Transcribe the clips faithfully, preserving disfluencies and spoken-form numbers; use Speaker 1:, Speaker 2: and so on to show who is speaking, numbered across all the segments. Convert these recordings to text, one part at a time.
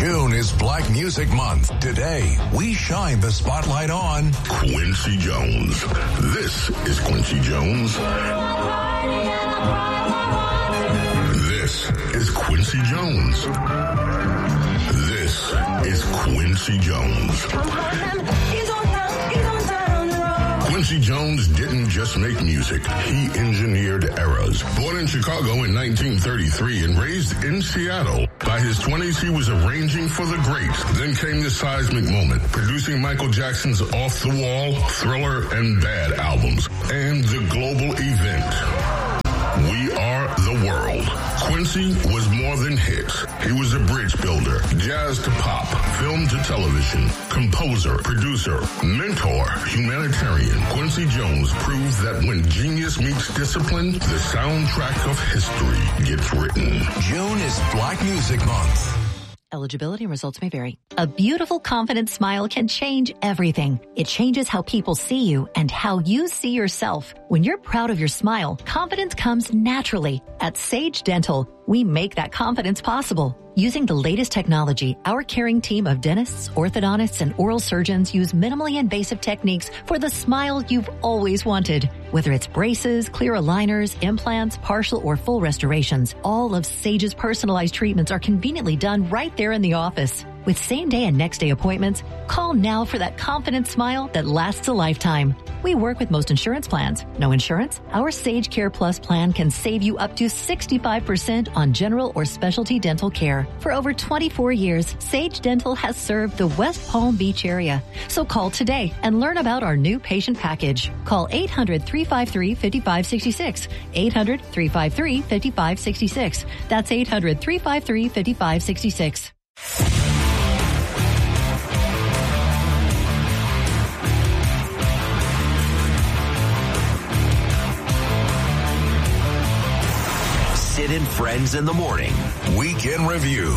Speaker 1: June is Black Music Month. Today, we shine the spotlight on
Speaker 2: Quincy Jones. This is Quincy Jones. This is Quincy Jones. This is Quincy Jones. Quincy Jones didn't just make music. He engineered eras. Born in Chicago in nineteen thirty-three and raised in Seattle, by his twenties he was arranging for the greats. Then came the seismic moment, producing Michael Jackson's Off the Wall, Thriller, and Bad albums, and the global event. We Are the World. Quincy was more than hits. He was a bridge builder, jazz to pop, film to television, composer, producer, mentor, humanitarian. Quincy Jones proves that when genius meets discipline, the soundtrack of history gets written.
Speaker 1: June is Black Music Month.
Speaker 3: Eligibility and results may vary. A beautiful, confident smile can change everything. It changes how people see you and how you see yourself. When you're proud of your smile, confidence comes naturally. At Sage Dental, we make that confidence possible. Using the latest technology, our caring team of dentists, orthodontists, and oral surgeons use minimally invasive techniques for the smile you've always wanted. Whether it's braces, clear aligners, implants, partial or full restorations, all of Sage's personalized treatments are conveniently done right there in the office. With same-day and next-day appointments, call now for that confident smile that lasts a lifetime. We work with most insurance plans. No insurance? Our Sage Care Plus plan can save you up to sixty-five percent on general or specialty dental care. For over twenty-four years, Sage Dental has served the West Palm Beach area. So call today and learn about our new patient package. Call eight hundred, three five three, five five six six. eight hundred, three five three, five five six six. That's eight hundred, three five three, five five six six.
Speaker 1: Sid and Friends in the Morning. Weekend Review.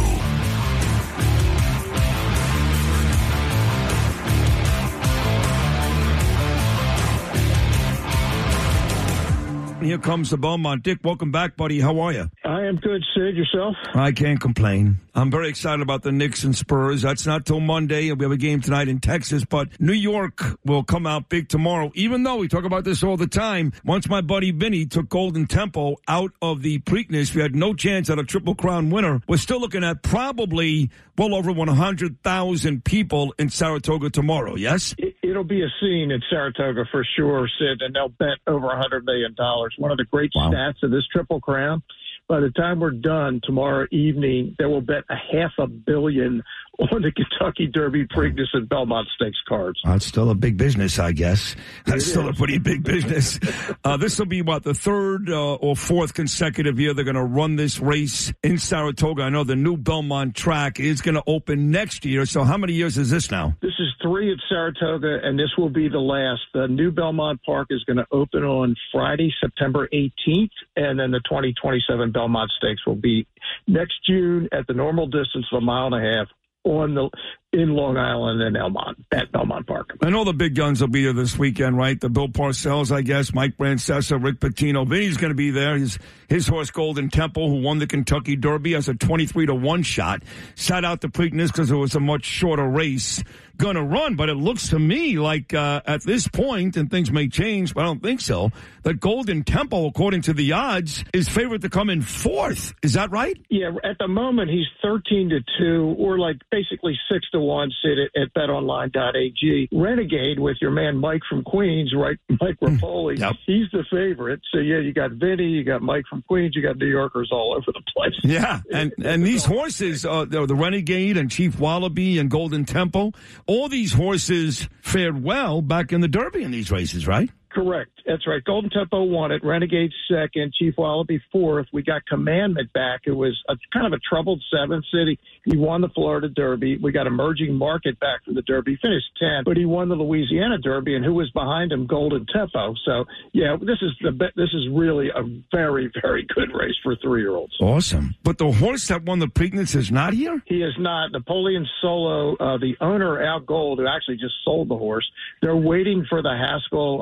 Speaker 4: Here comes the Belmont. Dick, welcome back, buddy. How are you?
Speaker 5: I am good, Sid. Yourself?
Speaker 4: I can't complain. I'm very excited about the Knicks and Spurs. That's not till Monday. We have a game tonight in Texas, but New York will come out big tomorrow, even though we talk about this all the time. Once my buddy Vinny took Golden Temple out of the Preakness, we had no chance at a Triple Crown winner. We're still looking at probably well over one hundred thousand people in Saratoga tomorrow, yes?
Speaker 5: It'll be a scene in Saratoga for sure, Sid, and they'll bet over one hundred million dollars. One of the great wow. stats of this Triple Crown, by the time we're done tomorrow evening, they will bet a half a billion on the Kentucky Derby, Preakness, and Belmont Stakes cards.
Speaker 4: That's still a big business, I guess. That's
Speaker 5: it
Speaker 4: still
Speaker 5: is.
Speaker 4: a pretty big business. uh, this will be, what, the third uh, or fourth consecutive year they're going to run this race in Saratoga. I know the new Belmont track is going to open next year. So how many years is this now?
Speaker 5: This is three at Saratoga, and this will be the last. The new Belmont Park is going to open on Friday, September eighteenth, and then the twenty twenty-seven Belmont Stakes will be next June at the normal distance of a mile and a half on the in Long Island and Elmont, at Belmont Park.
Speaker 4: I know the big guns will be there this weekend, right? The Bill Parcells, I guess, Mike Francesa, Rick Pitino. Vinny's going to be there. His, his horse, Golden Temple, who won the Kentucky Derby, has a twenty-three to one shot. Sat out the Preakness because it was a much shorter race. Going to run, but it looks to me like uh, at this point, and things may change, but I don't think so, that Golden Temple, according to the odds, is favored to come in fourth. Is that right?
Speaker 5: Yeah, at the moment he's thirteen to two, or like basically six to one, Sid, at, at bet online dot a g. Renegade with your man Mike from Queens, right? Mike Rapoli.
Speaker 4: Yep.
Speaker 5: He's the favorite. So yeah, you got Vinny, you got Mike from Queens, you got New Yorkers all over the place.
Speaker 4: Yeah, and and these horses, uh, the Renegade and Chief Wallaby and Golden Temple, all these horses fared well back in the Derby in these races, right?
Speaker 5: Correct. That's right. Golden Tempo won it. Renegade second. Chief Wallaby fourth. We got Commandment back. It was a kind of a troubled seventh city. He won the Florida Derby. We got Emerging Market back from the Derby. He finished tenth, but he won the Louisiana Derby, and who was behind him? Golden Tempo. So, yeah, this is the this is really a very, very good race for three-year-olds.
Speaker 4: Awesome. But the horse that won the Preakness is not here?
Speaker 5: He is not. Napoleon Solo, uh, the owner, Al Gold, who actually just sold the horse, they're waiting for the Haskell uh, on the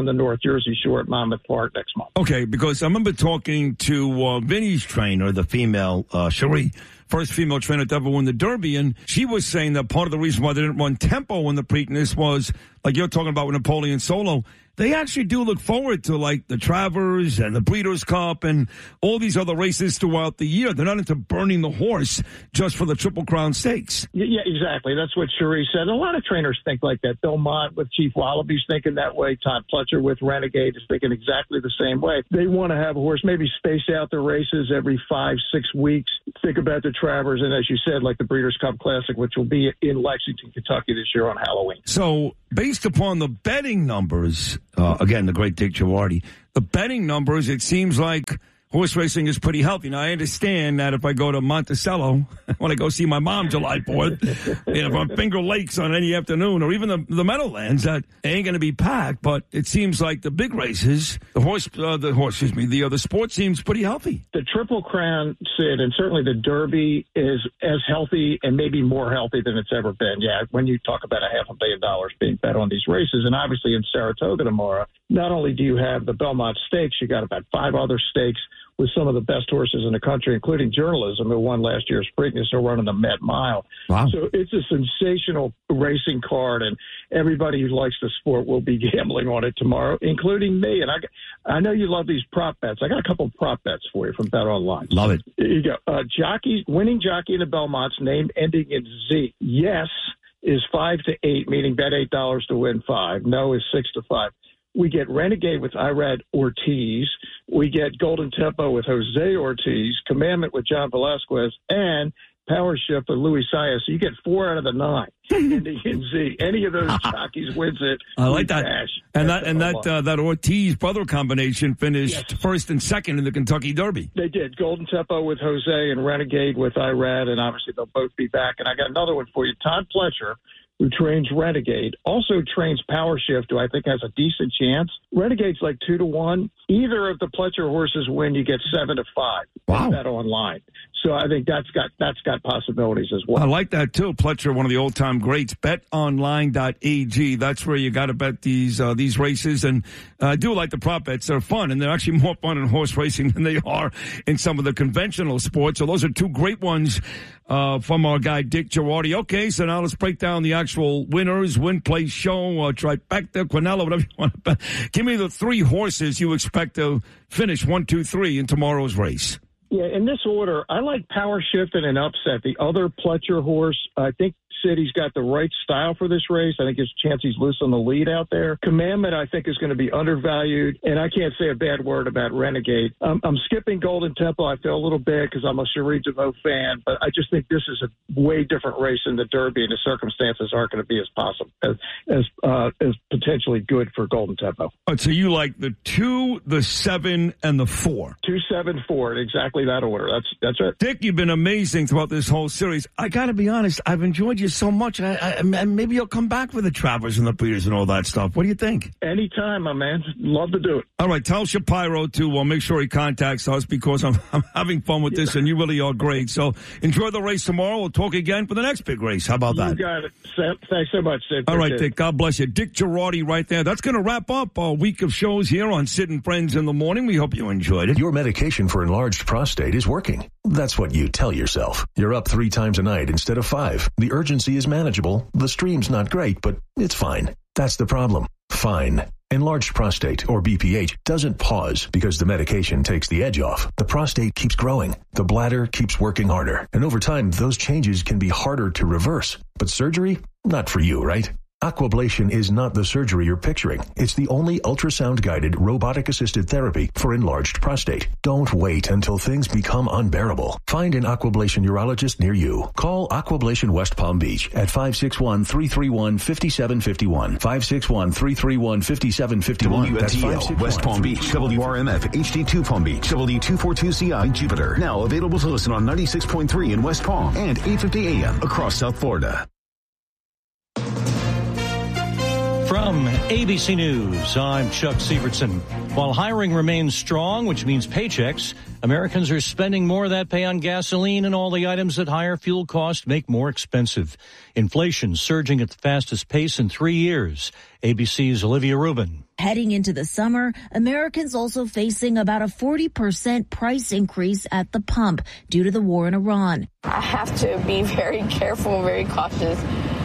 Speaker 5: the North Jersey Shore at Monmouth Park next month.
Speaker 4: Okay, because I remember talking to uh, Vinny's trainer, the female, uh, Cherie, first female trainer to ever win the Derby, and she was saying that part of the reason why they didn't run tempo in the Preakness was, like you're talking about with Napoleon Solo, they actually do look forward to, like, the Travers and the Breeders' Cup and all these other races throughout the year. They're not into burning the horse just for the Triple Crown Stakes.
Speaker 5: Yeah, exactly. That's what Cherie said. A lot of trainers think like that. Belmont with Chief Wallaby's thinking that way. Todd Pletcher with Renegade is thinking exactly the same way. They want to have a horse, maybe space out the races every five, six weeks. Think about the Travers, and as you said, like the Breeders' Cup Classic, which will be in Lexington, Kentucky this year on Halloween.
Speaker 4: So, based upon the betting numbers, uh, again, the great Dick Girardi, the betting numbers, it seems like horse racing is pretty healthy. Now, I understand that if I go to Monticello, when I go see my mom July fourth, and if I'm Finger Lakes on any afternoon, or even the, the Meadowlands, that ain't going to be packed. But it seems like the big races, the horse, uh, the horse, excuse me, the, uh, the sport seems pretty healthy.
Speaker 5: The Triple Crown, Sid, and certainly the Derby is as healthy and maybe more healthy than it's ever been. Yeah, when you talk about a half a billion dollars being bet on these races, and obviously in Saratoga tomorrow, not only do you have the Belmont Stakes, you got about five other stakes with some of the best horses in the country, including Journalism, who won last year's Preakness, are running the Met Mile.
Speaker 4: Wow.
Speaker 5: So it's a sensational racing card, and everybody who likes the sport will be gambling on it tomorrow, including me. And I, I know you love these prop bets. I got a couple of prop bets for you from Bet Online.
Speaker 4: Love it.
Speaker 5: Here you go. Uh, jockey, winning jockey in the Belmont's name ending in Z. Yes is five to eight, meaning bet eight dollars to win five. No is six to five. We get Renegade with Irad Ortiz. We get Golden Tempo with Jose Ortiz, Commandment with John Velasquez, and Power Shift with Luis Saez. So you get four out of the nine. Ending in Z. Any of those jockeys wins it.
Speaker 4: I like that.
Speaker 5: Cash.
Speaker 4: And that and that uh, that Ortiz brother combination finished
Speaker 5: yes.
Speaker 4: first and second in the Kentucky Derby.
Speaker 5: They did. Golden Tempo with Jose and Renegade with Irad, and obviously they'll both be back. And I got another one for you. Todd Pletcher, who trains Renegade, also trains Power Shift, who I think has a decent chance. Renegade's like two to one. Either of the Pletcher horses win, you get seven to five.
Speaker 4: Wow.
Speaker 5: Bet online. So I think that's got that's got possibilities as well.
Speaker 4: I like that too. Pletcher, one of the old time greats. bet online dot a g. That's where you got to bet these uh, these races. And uh, I do like the prop bets. They're fun, and they're actually more fun in horse racing than they are in some of the conventional sports. So those are two great ones uh, from our guy Dick Girardi. Okay, so now let's break down the actual winners, win, place, show, uh, trifecta, quinella, whatever you want to bet. Give me the three horses you expect to finish one, two, three in tomorrow's race.
Speaker 5: Yeah, in this order, I like Power Shift and an upset. The other Pletcher horse, I think City's got the right style for this race. I think his chance he's loose on the lead out there. Commandment, I think, is going to be undervalued, and I can't say a bad word about Renegade. Um, I'm skipping Golden Temple. I feel a little bad because I'm a Cherie DeVaux fan, but I just think this is a way different race in the Derby, and the circumstances aren't going to be as possible as as, uh, as potentially good for Golden Tempo.
Speaker 4: All right, so you like the two, the seven, and the four.
Speaker 5: Two, seven, four, in exactly that order. That's that's it.
Speaker 4: Dick, you've been amazing throughout this whole series. I got to be honest, I've enjoyed you so much. I, I, and maybe you'll come back for the Travers and the Breeders and all that stuff. What do you think?
Speaker 5: Anytime, my man. Love to do it.
Speaker 4: All right, tell Shapiro to uh, make sure he contacts us because I'm, I'm having fun with this, and you really are great. So enjoy the race tomorrow. We'll talk again for the next big race. How about that?
Speaker 5: You got it. Thanks so much, Sid.
Speaker 4: All right, Dick. God bless you. Dick Girardi right there. That's going to wrap up a week of shows here on Sid and Friends in the Morning. We hope you enjoyed it.
Speaker 6: Your medication for enlarged prostate is working. That's what you tell yourself. You're up three times a night instead of five. The urgency is manageable. The stream's not great, but it's fine. That's the problem. Fine. Enlarged prostate, or B P H, doesn't pause because the medication takes the edge off. The prostate keeps growing. The bladder keeps working harder. And over time, those changes can be harder to reverse. But surgery? Not for you, right? Aquablation is not the surgery you're picturing. It's the only ultrasound-guided, robotic-assisted therapy for enlarged prostate. Don't wait until things become unbearable. Find an Aquablation urologist near you. Call Aquablation West Palm Beach at five six one, three three one, five seven five one. five six one, three three one, five seven five one.
Speaker 7: W N T L, West Palm Beach, W R M F, H D two Palm Beach, W two forty-two C I, Jupiter. Now available to listen on ninety-six point three in West Palm and eight fifty A M across South Florida.
Speaker 8: From From A B C News, I'm Chuck Sievertson. While hiring remains strong, which means paychecks, Americans are spending more of that pay on gasoline and all the items that higher fuel costs make more expensive. Inflation surging at the fastest pace in three years. A B C's Olivia Rubin.
Speaker 9: Heading into the summer, Americans also facing about a forty percent price increase at the pump due to the war in Iran.
Speaker 10: I have to be very careful, very cautious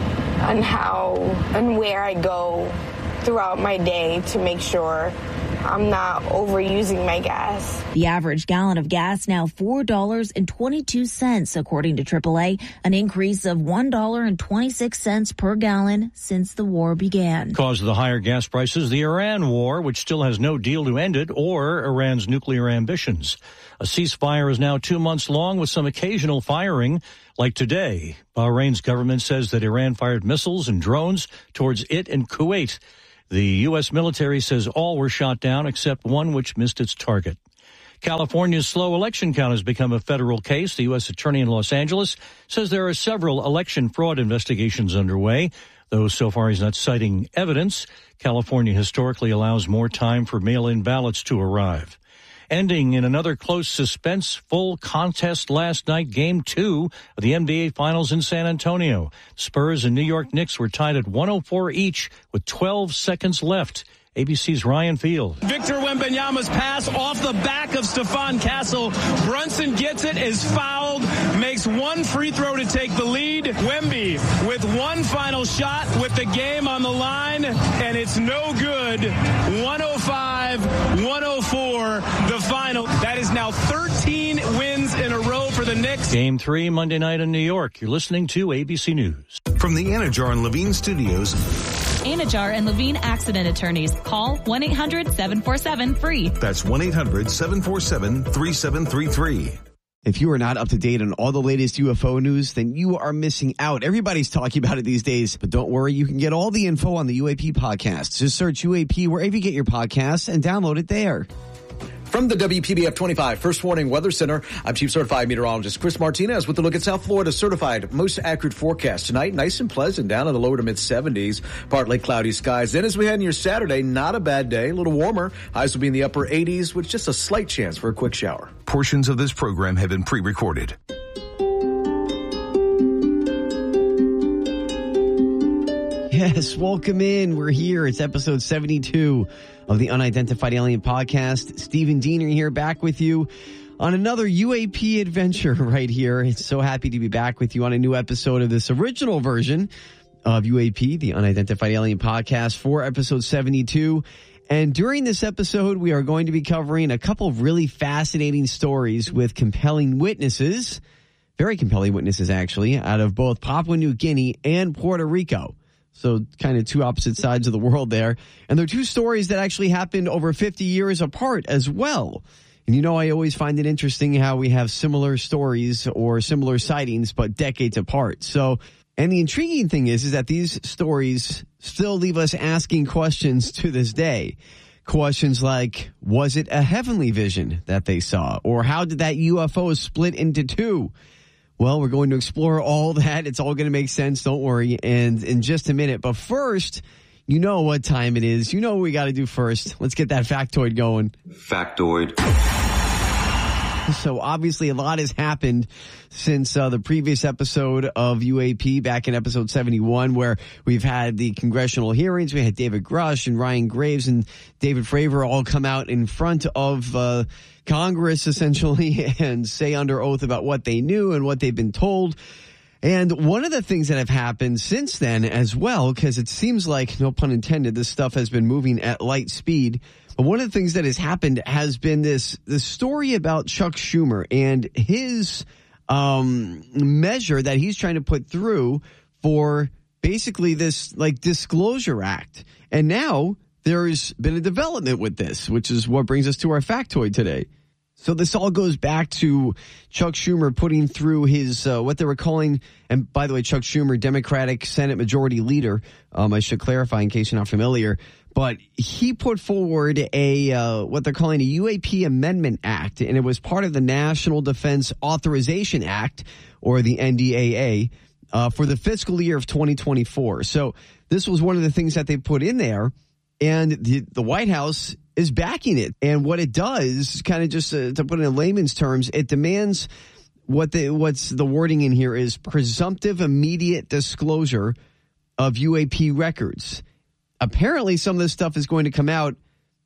Speaker 10: on how and where I go throughout my day to make sure I'm not overusing my gas.
Speaker 9: The average gallon of gas now four dollars and twenty-two cents, according to triple A, an increase of one dollar and twenty-six cents per gallon since the war began.
Speaker 8: Cause of the higher gas prices, the Iran war, which still has no deal to end it, or Iran's nuclear ambitions. A ceasefire is now two months long with some occasional firing, like today. Bahrain's government says that Iran fired missiles and drones towards it and Kuwait. The U S military says all were shot down except one which missed its target. California's slow election count has become a federal case. The U S attorney in Los Angeles says there are several election fraud investigations underway, though so far he's not citing evidence. California historically allows more time for mail-in ballots to arrive. Ending in another close suspense-full contest last night, Game two of the N B A Finals in San Antonio. Spurs and New York Knicks were tied at one oh four each with twelve seconds left. A B C's Ryan Field.
Speaker 11: Victor Wembanyama's pass off the back of Stephon Castle. Brunson gets it, is fouled, makes one free throw to take the lead. Wemby with one final shot with the game on the line, and it's no good. one oh five, one oh four, the final. That is now thirteen wins in a row for the Knicks.
Speaker 8: Game three, Monday night in New York. You're listening to A B C News.
Speaker 12: From the Anajar and Levine Studios.
Speaker 13: Anajar and Levine Accident Attorneys. Call one eight hundred seven four seven free.
Speaker 12: That's one eight hundred seven four seven three seven three three.
Speaker 14: If you are not up to date on all the latest U F O news, then you are missing out. Everybody's talking about it these days. But don't worry, you can get all the info on the U A P podcast. Just search U A P wherever you get your podcasts and download it there.
Speaker 15: From the W P B F twenty-five First Warning Weather Center, I'm Chief Certified Meteorologist Chris Martinez with a look at South Florida's certified most accurate forecast. Tonight, nice and pleasant, down in the lower to mid seventies, partly cloudy skies. Then as we head into your Saturday, not a bad day, a little warmer. Highs will be in the upper eighties with just a slight chance for a quick shower.
Speaker 12: Portions of this program have been pre-recorded.
Speaker 14: Yes, welcome in. We're here. It's episode seventy-two of the Unidentified Alien Podcast. Stephen Diener here, back with you on another U A P adventure right here. It's so happy to be back with you on a new episode of this original version of U A P, the Unidentified Alien Podcast, for episode seventy-two. And during this episode, we are going to be covering a couple of really fascinating stories with compelling witnesses, very compelling witnesses, actually, out of both Papua New Guinea and Puerto Rico. So kind of two opposite sides of the world there. And they're two stories that actually happened over fifty years apart as well. And you know, I always find it interesting how we have similar stories or similar sightings, but decades apart. So, and the intriguing thing is, is that these stories still leave us asking questions to this day. Questions like, was it a heavenly vision that they saw? Or how did that U F O split into two? Well, we're going to explore all that. It's all going to make sense. Don't worry. And in just a minute. But first, you know what time it is. You know what we got to do first. Let's get that factoid going.
Speaker 16: Factoid.
Speaker 14: So obviously a lot has happened since uh, the previous episode of U A P back in episode seventy-one, where we've had the congressional hearings. We had David Grush and Ryan Graves and David Fravor all come out in front of uh, Congress, essentially, and say under oath about what they knew and what they've been told. And one of the things that have happened since then as well, because it seems like, no pun intended, this stuff has been moving at light speed. But one of the things that has happened has been this, this story about Chuck Schumer and his um, measure that he's trying to put through for basically this like Disclosure Act. And now there's been a development with this, which is what brings us to our factoid today. So this all goes back to Chuck Schumer putting through his, uh, what they were calling, and by the way, Chuck Schumer, Democratic Senate Majority Leader, um, I should clarify in case you're not familiar, but he put forward a, uh, what they're calling a U A P Amendment Act, and it was part of the National Defense Authorization Act, or the N D A A. uh, for the fiscal year of twenty twenty-four. So this was one of the things that they put in there, and the, the White House is backing it. And what it does, kind of just uh, to put it in layman's terms, it demands what the what's the wording in here is presumptive immediate disclosure of U A P records. Apparently, some of this stuff is going to come out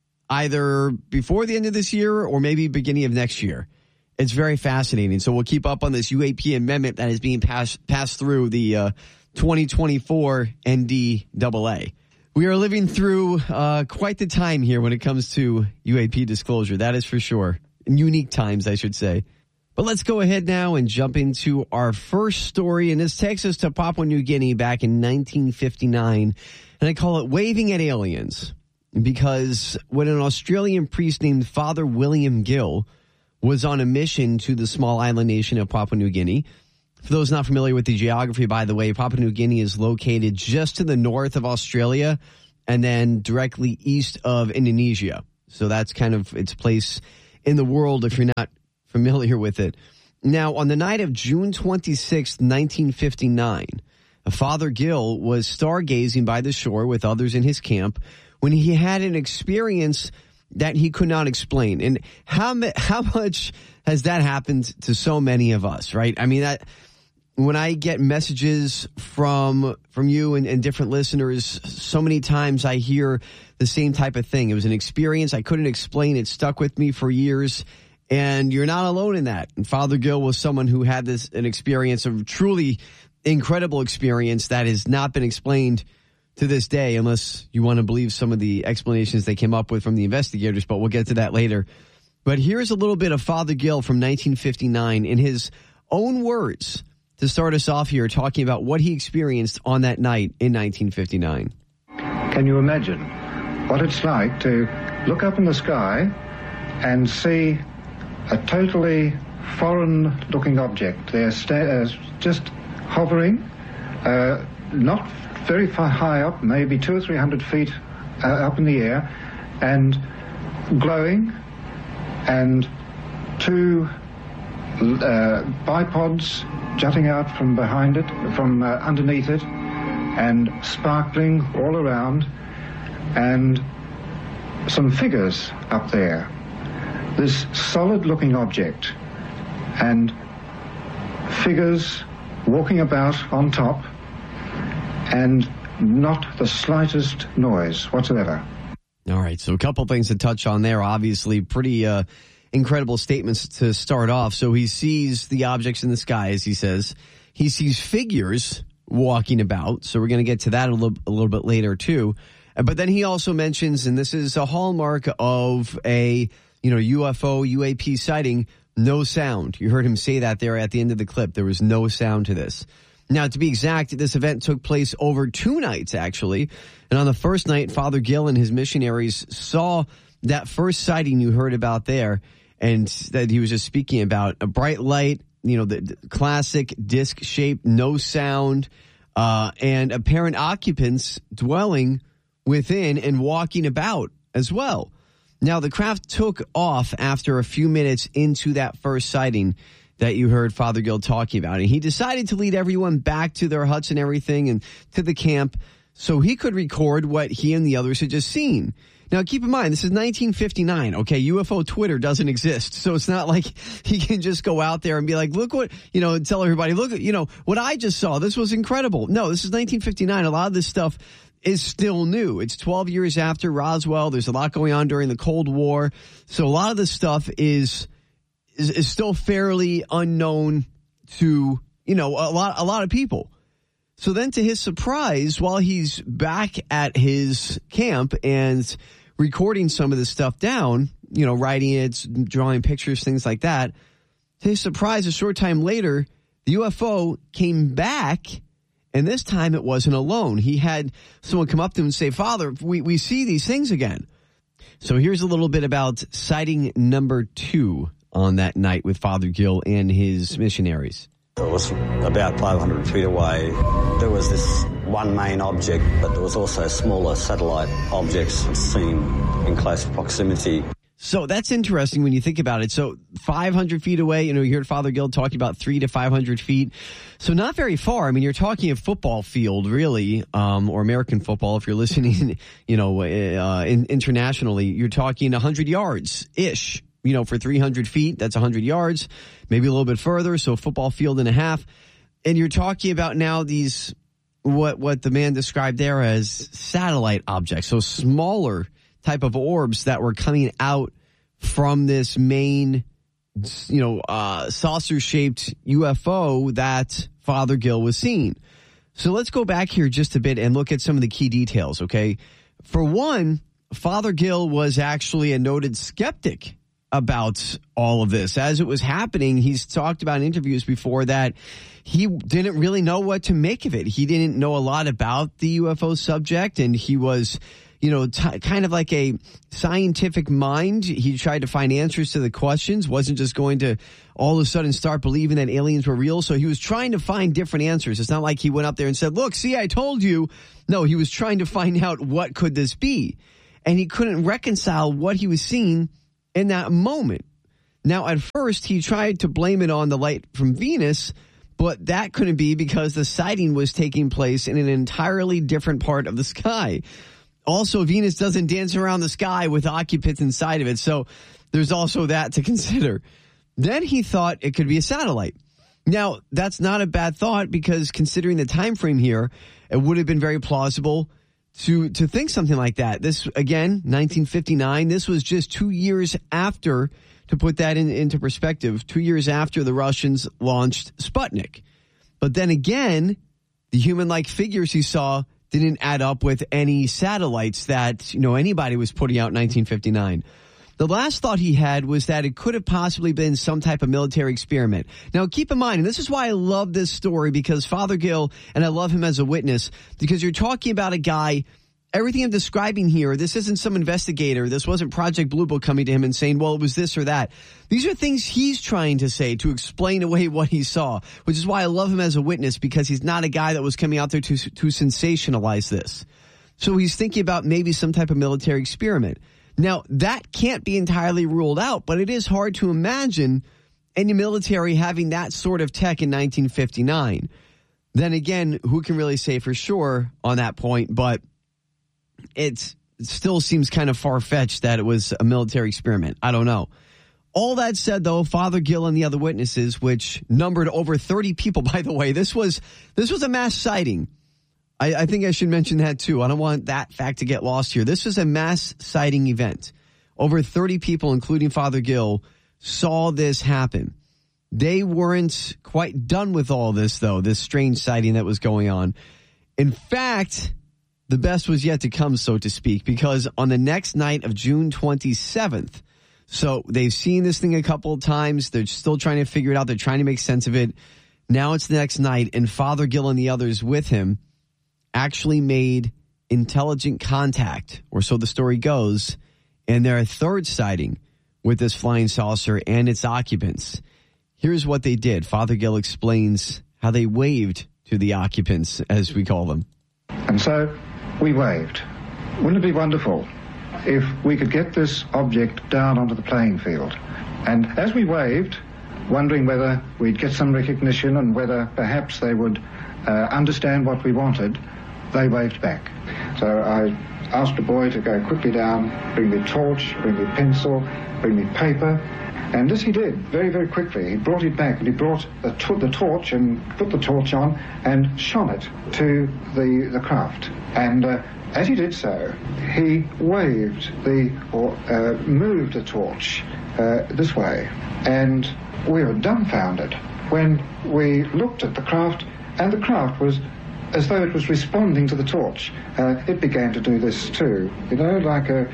Speaker 14: either before the end of this year or maybe beginning of next year. It's very fascinating. So we'll keep up on this U A P amendment that is being passed passed through the uh, twenty twenty-four N D A A. We are living through uh, quite the time here when it comes to U A P disclosure. That is for sure. Unique times, I should say. But let's go ahead now and jump into our first story. And this takes us to Papua New Guinea back in nineteen fifty-nine. And I call it Waving at Aliens. Because when an Australian priest named Father William Gill was on a mission to the small island nation of Papua New Guinea. For those not familiar with the geography, by the way, Papua New Guinea is located just to the north of Australia and then directly east of Indonesia. So that's kind of its place in the world if you're not familiar with it. Now, on the night of June twenty-sixth, nineteen fifty-nine, Father Gill was stargazing by the shore with others in his camp when he had an experience that he could not explain. And how how much has that happened to so many of us, right? I mean, that when I get messages from from you and, and different listeners, so many times I hear the same type of thing. It was an experience I couldn't explain. It stuck with me for years. And you're not alone in that. And Father Gill was someone who had this an experience, a truly incredible experience that has not been explained to this day, unless you want to believe some of the explanations they came up with from the investigators, but we'll get to that later. But here's a little bit of Father Gill from nineteen fifty-nine in his own words to start us off here, talking about what he experienced on that night in nineteen fifty-nine.
Speaker 16: Can you imagine what it's like to look up in the sky and see a totally foreign-looking object? They're sta- uh, just hovering, uh, not very far high up, maybe two or three hundred feet uh, up in the air, and glowing, and two uh, bipods jutting out from behind it, from uh, underneath it, and sparkling all around, and some figures up there. This solid-looking object, and figures walking about on top, and not the slightest noise whatsoever.
Speaker 14: All right, so a couple things to touch on there. Obviously, pretty uh, incredible statements to start off. So he sees the objects in the sky, as he says. He sees figures walking about. So we're going to get to that a little, a little bit later, too. But then he also mentions, and this is a hallmark of a you know U F O, U A P sighting, no sound. You heard him say that there at the end of the clip. There was no sound to this. Now, to be exact, this event took place over two nights, actually. And on the first night, Father Gill and his missionaries saw that first sighting you heard about there, and that he was just speaking about. A bright light, you know, the classic disc shape, no sound, uh, and apparent occupants dwelling within and walking about as well. Now, the craft took off after a few minutes into that first sighting that you heard Father Gill talking about. And he decided to lead everyone back to their huts and everything and to the camp so he could record what he and the others had just seen. Now, keep in mind, this is nineteen fifty-nine, okay? U F O Twitter doesn't exist, so it's not like he can just go out there and be like, look what, you know, tell everybody, look, you know, what I just saw. This was incredible. No, this is nineteen fifty-nine. A lot of this stuff is still new. It's twelve years after Roswell. There's a lot going on during the Cold War. So a lot of this stuff is... Is, is still fairly unknown to, you know, a lot, a lot of people. So then to his surprise, while he's back at his camp and recording some of this stuff down, you know, writing it, drawing pictures, things like that, to his surprise, a short time later, the U F O came back, and this time it wasn't alone. He had someone come up to him and say, Father, we, we see these things again. So here's a little bit about sighting number two on that night with Father Gill and his missionaries.
Speaker 17: It was about five hundred feet away. There was this one main object, but there was also smaller satellite objects seen in close proximity.
Speaker 14: So that's interesting when you think about it. So five hundred feet away, you know, you heard Father Gill talking about three to five hundred feet. So not very far. I mean, you're talking a football field, really, um, or American football if you're listening, you know, uh, in, internationally. You're talking one hundred yards-ish, you know, for three hundred feet. That's one hundred yards, maybe a little bit further. So football field and a half. And you're talking about now these, what, what the man described there as satellite objects. So smaller type of orbs that were coming out from this main, you know, uh, saucer-shaped U F O that Father Gill was seeing. So let's go back here just a bit and look at some of the key details, okay? For one, Father Gill was actually a noted skeptic about all of this. As it was happening, he's talked about in interviews before that he didn't really know what to make of it. He didn't know a lot about the U F O subject, and he was, you know, t- kind of like a scientific mind. He tried to find answers to the questions, wasn't just going to all of a sudden start believing that aliens were real. So he was trying to find different answers. It's not like he went up there and said, look, see, I told you. No, he was trying to find out what could this be. And he couldn't reconcile what he was seeing in that moment. Now, at first, he tried to blame it on the light from Venus, but that couldn't be because the sighting was taking place in an entirely different part of the sky. Also, Venus doesn't dance around the sky with occupants inside of it, so there's also that to consider. Then he thought it could be a satellite. Now, that's not a bad thought because considering the time frame here, it would have been very plausible to to think something like that. This, again, nineteen fifty-nine, this was just two years after, to put that in, into perspective, two years after the Russians launched Sputnik. But then again, the human-like figures he saw didn't add up with any satellites that, you know, anybody was putting out in nineteen fifty-nine. The last thought he had was that it could have possibly been some type of military experiment. Now, keep in mind, and this is why I love this story, because Father Gill, and I love him as a witness, because you're talking about a guy, everything I'm describing here, this isn't some investigator. This wasn't Project Blue Book coming to him and saying, well, it was this or that. These are things he's trying to say to explain away what he saw, which is why I love him as a witness, because he's not a guy that was coming out there to, to sensationalize this. So he's thinking about maybe some type of military experiment. Now, that can't be entirely ruled out, but it is hard to imagine any military having that sort of tech in nineteen fifty-nine. Then again, who can really say for sure on that point, but it still seems kind of far-fetched that it was a military experiment. I don't know. All that said, though, Father Gill and the other witnesses, which numbered over thirty people, by the way, this was this was a mass sighting. I, I think I should mention that, too. I don't want that fact to get lost here. This was a mass sighting event. Over thirty people, including Father Gill, saw this happen. They weren't quite done with all this, though, this strange sighting that was going on. In fact, the best was yet to come, so to speak, because on the next night of June twenty-seventh, so they've seen this thing a couple of times. They're still trying to figure it out. They're trying to make sense of it. Now it's the next night, and Father Gill and the others with him actually made intelligent contact, or so the story goes, and their third sighting with this flying saucer and its occupants. Here's what they did. Father Gill explains how they waved to the occupants, as we call them.
Speaker 16: And so we waved. Wouldn't it be wonderful if we could get this object down onto the playing field? And as we waved, wondering whether we'd get some recognition and whether perhaps they would uh, understand what we wanted, they waved back. So I asked a boy to go quickly down, bring me torch, bring me pencil, bring me paper, and this he did very, very quickly. He brought it back, and he brought the, t- the torch and put the torch on and shone it to the, the craft. And uh, as he did so, he waved the, or uh, moved the torch uh, this way, and we were dumbfounded when we looked at the craft, and the craft was as though it was responding to the torch. Uh, it began to do this too, you know, like a,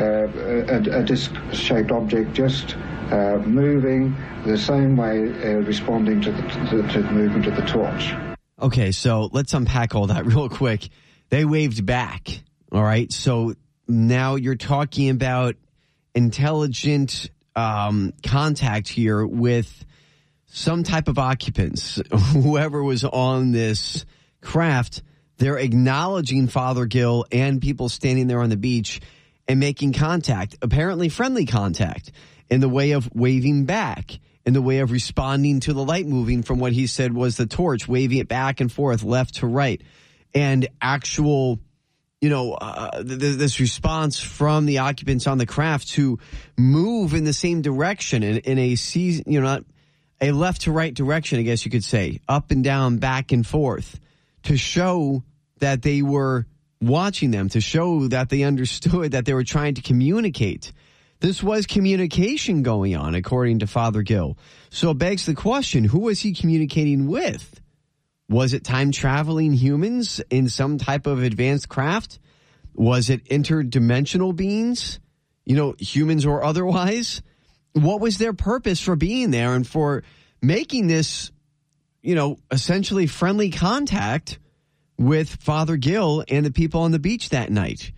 Speaker 16: uh, a, a disc-shaped object just uh, moving the same way, uh, responding to the, to, to the movement of the torch.
Speaker 14: Okay, so let's unpack all that real quick. They waved back, all right? So now you're talking about intelligent um, contact here with some type of occupants, whoever was on this craft. They're acknowledging Father Gill and people standing there on the beach, and making contact, apparently friendly contact, in the way of waving back, in the way of responding to the light moving from what he said was the torch, waving it back and forth, left to right, and actual, you know, uh, th- this response from the occupants on the craft to move in the same direction in, in a season, you know, not a left to right direction, I guess you could say, up and down, back and forth, to show that they were watching them, to show that they understood that they were trying to communicate. This was communication going on, according to Father Gill. So it begs the question, who was he communicating with? Was it time-traveling humans in some type of advanced craft? Was it interdimensional beings, you know, humans or otherwise? What was their purpose for being there and for making this, you know, essentially friendly contact with Father Gill and the people on the beach that night?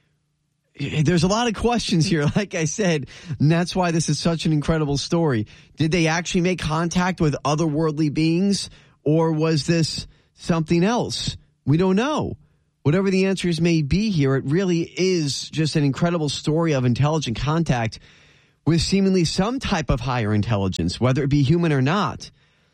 Speaker 14: There's a lot of questions here, like I said, and that's why this is such an incredible story. Did they actually make contact with otherworldly beings, or was this something else? We don't know. Whatever the answers may be here, it really is just an incredible story of intelligent contact with seemingly some type of higher intelligence, whether it be human or not.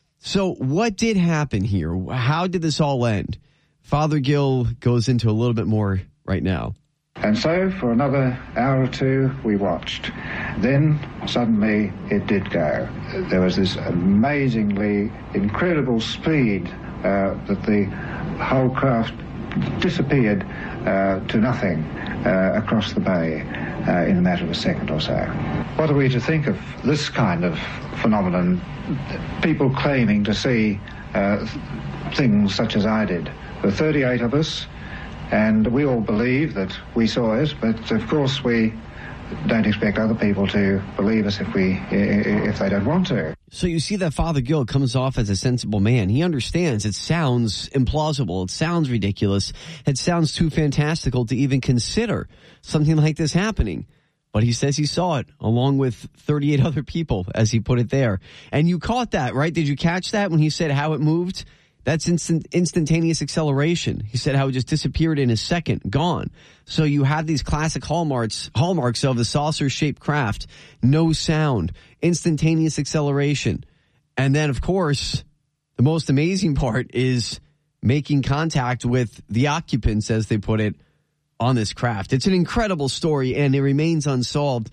Speaker 14: So what did happen here? How did this all end? Father Gill goes into a little bit more right now.
Speaker 16: And so for another hour or two we watched. Then suddenly it did go. There was this amazingly incredible speed uh, that the whole craft disappeared uh, to nothing uh, across the bay uh, in a matter of a second or so. What are we to think of this kind of phenomenon? People claiming to see uh, things such as I did. There were thirty-eight of us, and we all believe that we saw it, but of course we don't expect other people to believe us if we if they don't want to.
Speaker 14: So you see that Father Gill comes off as a sensible man. He understands it sounds implausible. It sounds ridiculous. It sounds too fantastical to even consider something like this happening. But he says he saw it along with thirty-eight other people, as he put it there. And you caught that, right? Did you catch that when he said how it moved? That's instant, instantaneous acceleration. He said how it just disappeared in a second, gone. So you have these classic hallmarks, hallmarks of the saucer-shaped craft. No sound, instantaneous acceleration. And then, of course, the most amazing part is making contact with the occupants, as they put it, on this craft. It's an incredible story, and it remains unsolved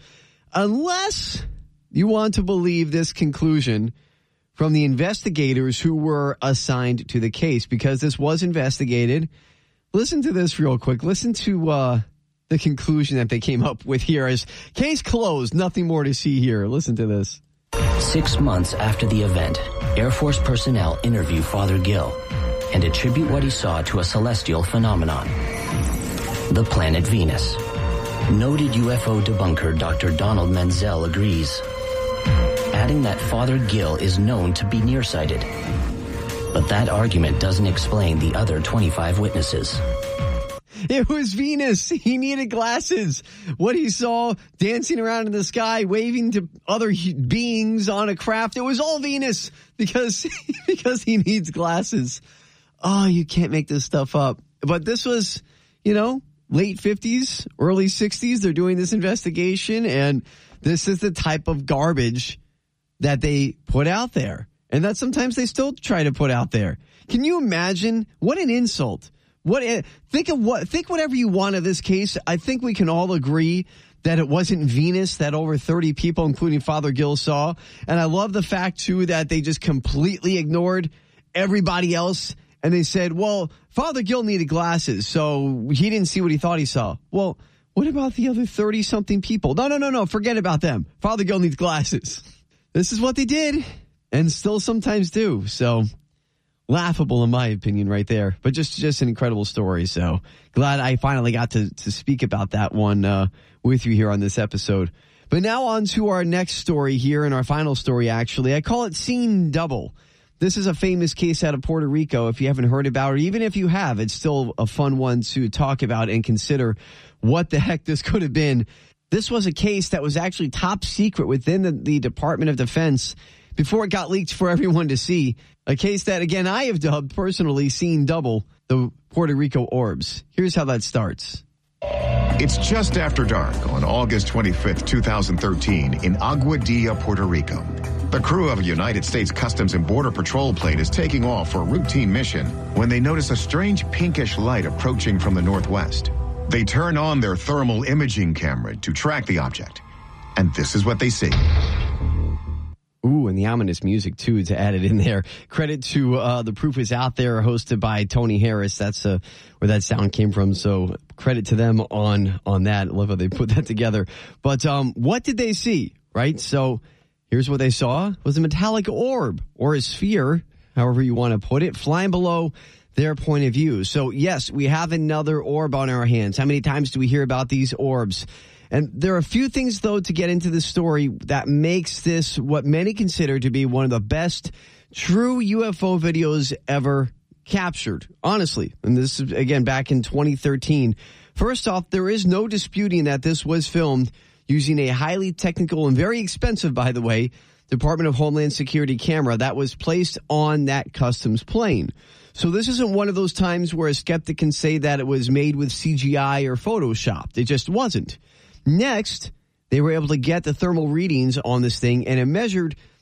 Speaker 14: unless you want to believe this conclusion from the investigators who were assigned to the case, because this was investigated. Listen to this real quick. Listen to uh, the conclusion that they came up with here as case closed. Nothing more to see here. Listen to this.
Speaker 18: Six months after the event, Air Force personnel interview Father Gill and attribute what he saw to a celestial phenomenon, the planet Venus. Noted U F O debunker Doctor Donald Menzel agrees, adding that Father Gill is known to be nearsighted. But that argument doesn't explain the other twenty-five witnesses.
Speaker 14: It was Venus. He needed glasses. What he saw dancing around in the sky, waving to other beings on a craft, it was all Venus because, because he needs glasses. Oh, you can't make this stuff up. But this was, you know, late fifties, early sixties. They're doing this investigation, and this is the type of garbage that they put out there, and that sometimes they still try to put out there. Can you imagine what an insult? What think of what think whatever you want of this case. I think we can all agree that it wasn't Venus that over thirty people, including Father Gill, saw. And I love the fact too that they just completely ignored everybody else, and they said, "Well, Father Gill needed glasses, so he didn't see what he thought he saw." Well, what about the other thirty something people? No, no, no, no. Forget about them. Father Gill needs glasses. This is what they did, and still sometimes do. So laughable in my opinion right there, but just just an incredible story. So glad I finally got to, to speak about that one uh, with you here on this episode. But now on to our next story here, and our final story actually. I call it Scene Double. This is a famous case out of Puerto Rico. If you haven't heard about it, even if you have, it's still a fun one to talk about and consider what the heck this could have been. This was a case that was actually top secret within the, the Department of Defense before it got leaked for everyone to see. A case that, again, I have dubbed personally Scene Double, the Puerto Rico Orbs. Here's how that starts.
Speaker 19: It's just after dark on August twenty-fifth, twenty thirteen in Aguadilla, Puerto Rico. The crew of a United States Customs and Border Patrol plane is taking off for a routine mission when they notice a strange pinkish light approaching from the northwest. They turn on their thermal imaging camera to track the object, and this is what they see.
Speaker 14: Ooh, and the ominous music, too, to add it in there. Credit to uh, The Proof Is Out There, hosted by Tony Harris. That's uh, where that sound came from, so credit to them on, on that. I love how they put that together. But um, what did they see, right? So here's what they saw. It was a metallic orb, or a sphere, however you want to put it, flying below their point of view. So, yes, we have another orb on our hands. How many times do we hear about these orbs? And there are a few things, though, to get into the story that makes this what many consider to be one of the best true U F O videos ever captured, honestly. And this is, again, back in twenty thirteen. First off, there is no disputing that this was filmed using a highly technical and very expensive, by the way, Department of Homeland Security camera that was placed on that customs plane. So this isn't one of those times where a skeptic can say that it was made with C G I or Photoshopped. It just wasn't. Next, they were able to get the thermal readings on this thing, and it measured